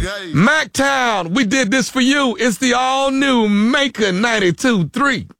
MacTown, we did this for you. It's the all-new Maker 92.3.